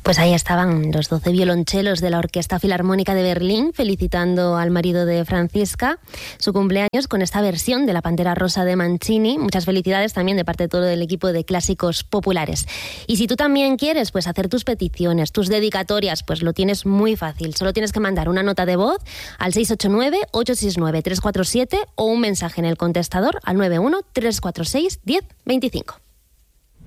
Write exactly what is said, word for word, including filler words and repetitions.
Pues ahí estaban los doce violonchelos de la Orquesta Filarmónica de Berlín felicitando al marido de Francisca, su cumpleaños, con esta versión de La Pantera Rosa de Mancini. Muchas felicidades también de parte de todo el equipo de Clásicos Populares. Y si tú también quieres pues hacer tus peticiones, tus dedicatorias, pues lo tienes muy fácil. Solo tienes que mandar una nota de voz al seis ocho nueve, ocho seis nueve, tres cuatro siete o un mensaje en el contestador al nueve uno, tres cuatro seis, uno cero dos cinco.